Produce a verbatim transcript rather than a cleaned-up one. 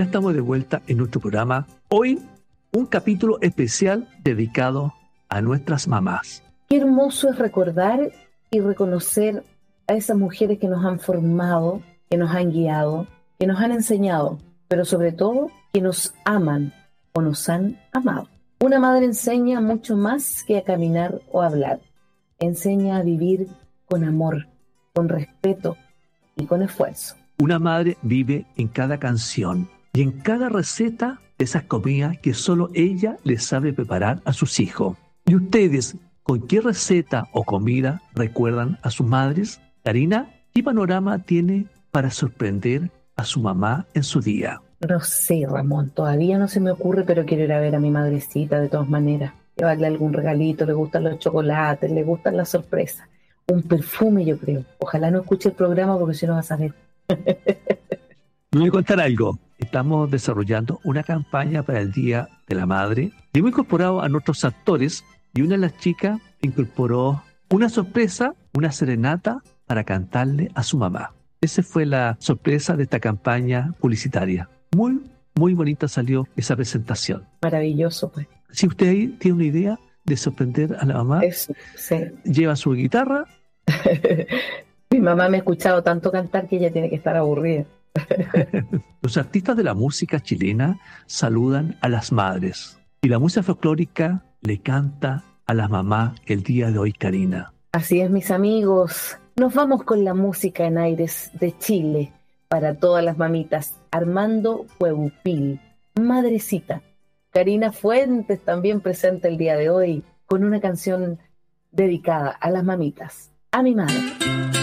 Ya estamos de vuelta en nuestro programa. Hoy, un capítulo especial dedicado a nuestras mamás. Qué hermoso es recordar y reconocer a esas mujeres que nos han formado, que nos han guiado, que nos han enseñado, pero sobre todo que nos aman o nos han amado. Una madre enseña mucho más que a caminar o a hablar. Enseña a vivir con amor, con respeto y con esfuerzo. Una madre vive en cada canción y en cada receta de esas comidas que solo ella le sabe preparar a sus hijos. ¿Y ustedes, con qué receta o comida recuerdan a sus madres? Karina, ¿qué panorama tiene para sorprender a su mamá en su día? No sé, Ramón, todavía no se me ocurre, pero quiero ir a ver a mi madrecita de todas maneras. Llevarle algún regalito, le gustan los chocolates, le gustan las sorpresas. Un perfume, yo creo. Ojalá no escuche el programa porque si no va a saber. Me voy a contar algo. Estamos desarrollando una campaña para el Día de la Madre y hemos incorporado a nuestros actores y una de las chicas incorporó una sorpresa, una serenata para cantarle a su mamá. Esa fue la sorpresa de esta campaña publicitaria. Muy, muy bonita salió esa presentación. Maravilloso, pues. Si usted ahí tiene una idea de sorprender a la mamá, Eso, sí. Lleva su guitarra. Mi mamá me ha escuchado tanto cantar que ella tiene que estar aburrida. Los artistas de la música chilena saludan a las madres y la música folclórica le canta a las mamás el día de hoy, Karina. Así es, mis amigos. Nos vamos con la música en aires de Chile para todas las mamitas. Armando Hueupil, Madrecita. Karina Fuentes también presente el día de hoy con una canción dedicada a las mamitas, a mi madre.